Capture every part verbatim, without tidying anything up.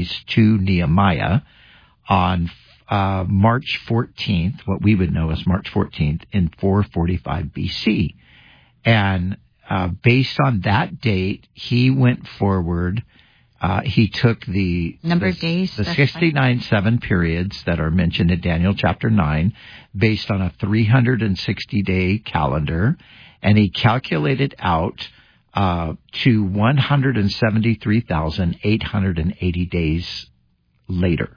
days to Nehemiah on uh, March fourteenth, what we would know as March fourteenth, in four forty-five B C. And uh, based on that date, he went forward. Uh, he took the number the, of days, the sixty-nine seven periods that are mentioned in Daniel chapter nine, based on a three hundred sixty day calendar, and he calculated out uh, to one hundred seventy-three thousand eight hundred eighty days later.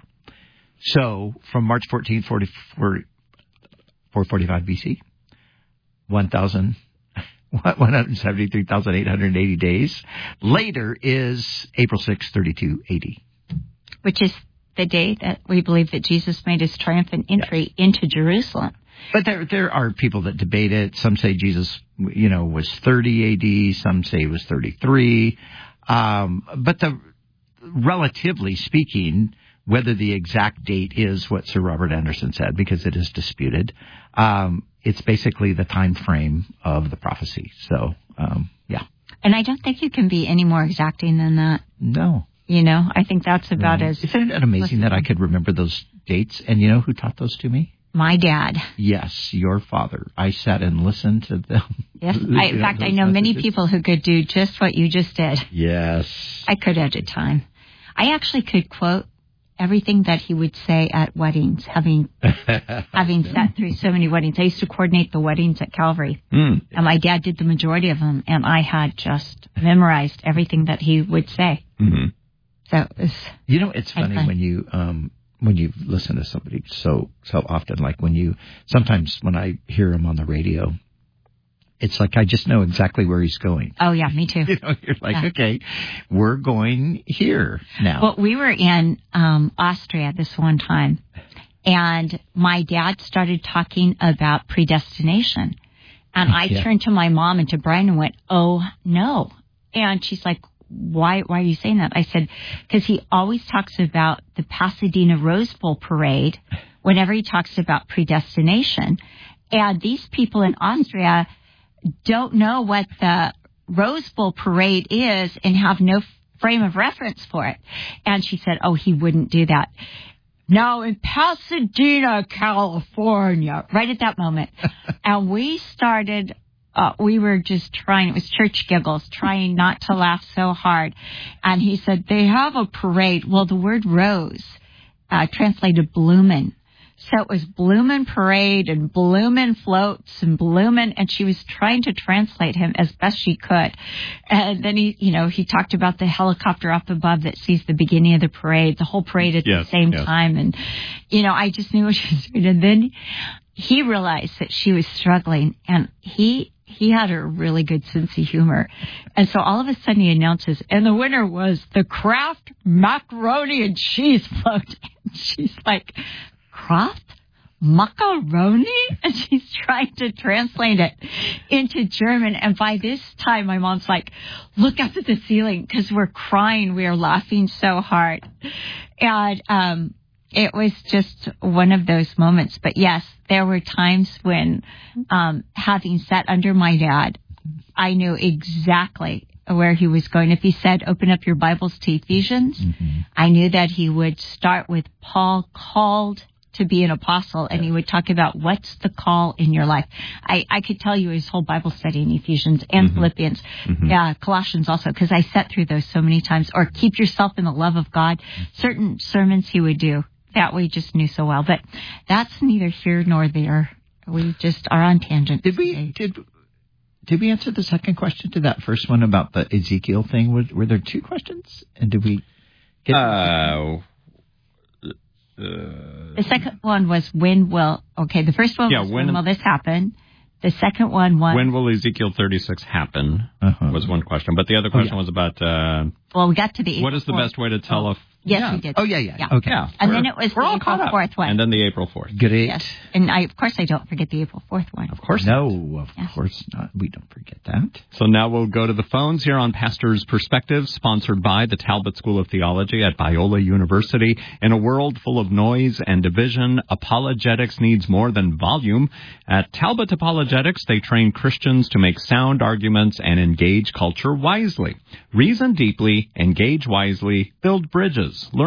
So from March fourteenth, four forty-five B C, one thousand. one hundred seventy-three thousand eight hundred eighty days later is April sixth, thirty-two A D. Which is the day that we believe that Jesus made his triumphant entry yes. into Jerusalem. But there there are people that debate it. Some say Jesus, you know, was thirty A D. Some say it was thirty-three. Um, but the relatively speaking, whether the exact date is what Sir Robert Anderson said, because it is disputed, um, it's basically the time frame of the prophecy. So, um, yeah. And I don't think you can be any more exacting than that. No. You know, I think that's about no. as... Isn't it amazing that I could remember those dates? And you know who taught those to me? My dad. Yes, your father. I sat and listened to them. Yes. I, in fact, I know messages. Many people who could do just what you just did. Yes. I could at a time. I actually could quote everything that he would say at weddings, having having sat through so many weddings. I used to coordinate the weddings at Calvary, mm. and my dad did the majority of them, and I had just memorized everything that he would say. Mm-hmm. So it was, you know, it's funny fun. when you um, when you listen to somebody so so often, like when you sometimes when I hear him on the radio. It's like I just know exactly where he's going. Oh, yeah, me too. You know, you're like, yeah. okay, we're going here now. Well, we were in um, Austria this one time, and my dad started talking about predestination. And I yeah. turned to my mom and to Brian and went, oh, no. And she's like, why, why are you saying that? I said, because he always talks about the Pasadena Rose Bowl parade whenever he talks about predestination. And these people in Austria don't know what the Rose Bowl parade is and have no frame of reference for it. And she said, oh, he wouldn't do that. Now in Pasadena, California, right at that moment. And we started, uh, we were just trying, it was church giggles, trying not to laugh so hard. And he said, they have a parade. Well, the word rose, uh, translated bloomin'. So it was bloomin' parade and bloomin' floats and bloomin', and she was trying to translate him as best she could. And then he, you know, he talked about the helicopter up above that sees the beginning of the parade, the whole parade at yes, the same yes. time. And, you know, I just knew what she was doing. And then he realized that she was struggling, and he, he had a really good sense of humor. And so all of a sudden he announces, and the winner was the Kraft macaroni and cheese float. And she's like, Kraft macaroni? And she's trying to translate it into German. And by this time, my mom's like, look up at the ceiling, because we're crying. We are laughing so hard. And um, it was just one of those moments. But yes, there were times when, um, having sat under my dad, I knew exactly where he was going. If he said, open up your Bibles to Ephesians, mm-hmm. I knew that he would start with Paul called to be an apostle, and he would talk about what's the call in your life. I, I could tell you his whole Bible study in Ephesians and mm-hmm. Philippians, mm-hmm. yeah, Colossians also, because I sat through those so many times. Or keep yourself in the love of God. Certain sermons he would do that we just knew so well. But that's neither here nor there. We just are on tangent. Did we did did we answer the second question to that first one about the Ezekiel thing? Were, were there two questions? And did we get? Uh, Uh, the second one was when will, okay, the first one yeah, was when, when will this happen? The second one was... When will Ezekiel thirty-six happen uh-huh. was one question. But the other question oh, yeah. was about... Uh, well, we got to the April what is the fourth. Best way to tell oh. if... Yes, yeah. we did. Oh, yeah, yeah. yeah. Okay. Yeah. And then it was we're the all April fourth one. And then the April fourth. Great. Yes. And I, of course I don't forget the April fourth one. Of course No, not. of yes. course not. We don't forget that. So now we'll go to the phones here on Pastor's Perspective, sponsored by the Talbot School of Theology at Biola University. In a world full of noise and division, apologetics needs more than volume. At Talbot Apologetics, they train Christians to make sound arguments and engage culture wisely. Reason deeply, engage wisely, build bridges. Learn